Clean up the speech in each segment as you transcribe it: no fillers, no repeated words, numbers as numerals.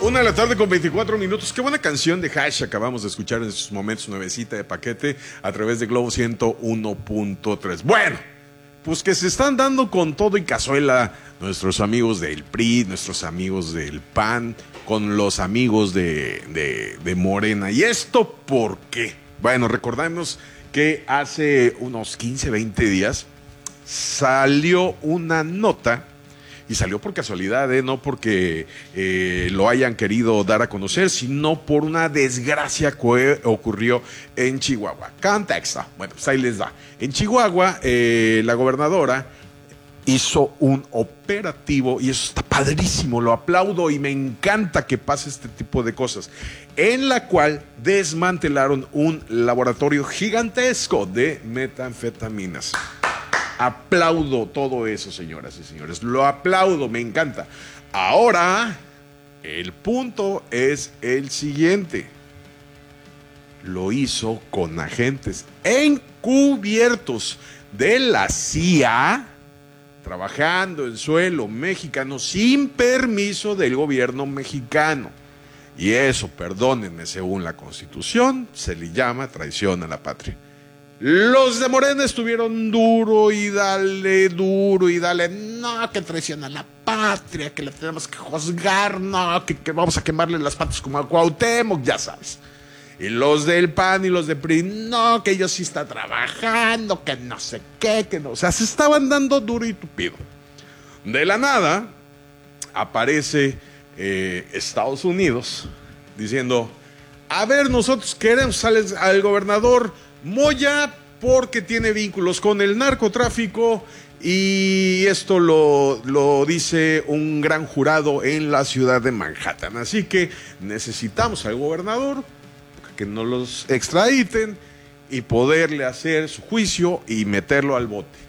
Una de la tarde con 24 minutos. Qué buena canción de Hash acabamos de escuchar en estos momentos, nuevecita de paquete a través de Globo 101.3. Bueno, pues que se están dando con todo y cazuela nuestros amigos del PRI, nuestros amigos del PAN, con los amigos de Morena. ¿Y esto por qué? Bueno, recordamos que hace unos 15, 20 días salió una nota. Y salió por casualidad, no porque lo hayan querido dar a conocer, sino por una desgracia que ocurrió en Chihuahua. Contexto. Bueno, pues ahí les da. En Chihuahua, la gobernadora hizo un operativo, y eso está padrísimo, lo aplaudo y me encanta que pase este tipo de cosas, en la cual desmantelaron un laboratorio gigantesco de metanfetaminas. Aplaudo todo eso, señoras y señores. Lo aplaudo, me encanta. Ahora, el punto es el siguiente. Lo hizo con agentes encubiertos de la CIA, trabajando en suelo mexicano sin permiso del gobierno mexicano. Y eso, perdónenme, según la Constitución, se le llama traición a la patria. Los de Morena estuvieron duro y dale, no, que traiciona a la patria, que la tenemos que juzgar, no, que vamos a quemarle las patas como a Cuauhtémoc, ya sabes. Y los del PAN y los del PRI, no, que ellos sí están trabajando, que no sé qué, que no, o sea, se estaban dando duro y tupido. De la nada, aparece Estados Unidos diciendo, a ver, nosotros queremos al gobernador Moya porque tiene vínculos con el narcotráfico y esto lo dice un gran jurado en la ciudad de Manhattan. Así que necesitamos al gobernador que nos los extraditen y poderle hacer su juicio y meterlo al bote.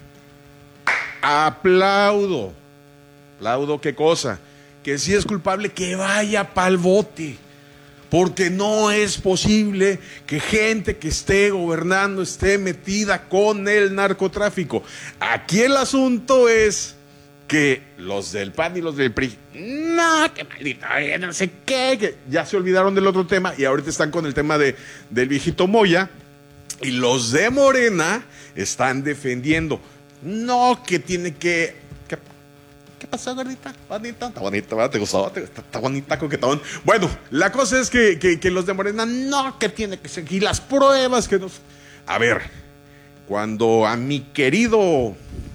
Aplaudo qué cosa, que si es culpable que vaya pa'l bote. Porque no es posible que gente que esté gobernando esté metida con el narcotráfico. Aquí el asunto es que los del PAN y los del PRI, no, que maldito, no sé qué, que ya se olvidaron del otro tema y ahorita están con el tema del viejito Moya. Y los de Morena están defendiendo, no, que tiene que... ¿Qué pasó, gordita? Bonita, está bonita, ¿verdad? ¿Te gustó? Está bonita, coquetón. Bueno, la cosa es que los de Morena, no, que tiene que seguir las pruebas, que nos... A ver, cuando a mi querido,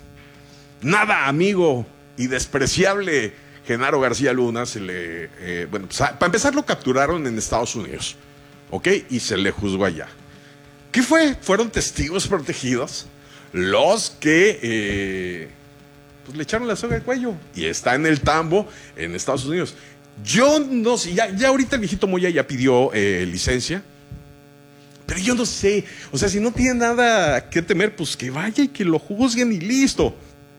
nada amigo y despreciable Genaro García Luna se le... bueno, pues, para empezar lo capturaron en Estados Unidos, ¿ok? Y se le juzgó allá. ¿Qué fue? Fueron testigos protegidos los que... pues le echaron la soga al cuello y está en el tambo en Estados Unidos. Yo no sé, ya ahorita el viejito Moya ya pidió licencia, pero yo no sé, o sea, si no tiene nada que temer, pues que vaya y que lo juzguen y listo.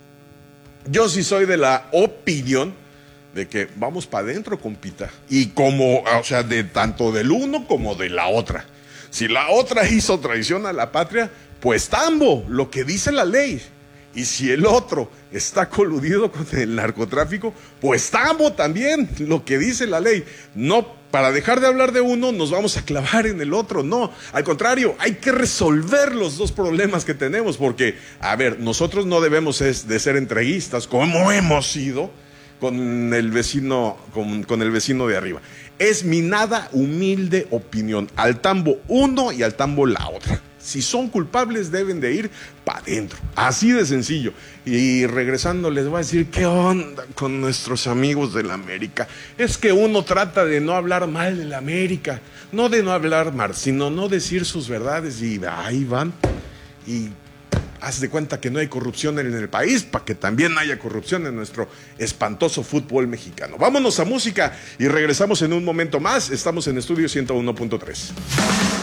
Yo sí soy de la opinión de que vamos para adentro, compita, y como, o sea, de tanto del uno como de la otra. Si la otra hizo traición a la patria, pues tambo, lo que dice la ley. Y si el otro está coludido con el narcotráfico, pues estamos también, lo que dice la ley. No, para dejar de hablar de uno, nos vamos a clavar en el otro. No, al contrario, hay que resolver los dos problemas que tenemos. Porque, a ver, nosotros no debemos de ser entreguistas, como hemos sido con el vecino, con el vecino de arriba. Es mi nada humilde opinión. Al tambo uno y al tambo la otra. Si son culpables, deben de ir para adentro. Así de sencillo. Y regresando, les voy a decir qué onda con nuestros amigos de la América. Es que uno trata de no hablar mal de la América. No de no hablar mal, sino no decir sus verdades. Y ahí van. Y haz de cuenta que no hay corrupción en el país, para que también haya corrupción en nuestro espantoso fútbol mexicano. Vámonos a música y regresamos en un momento más. Estamos en Estudio 101.3.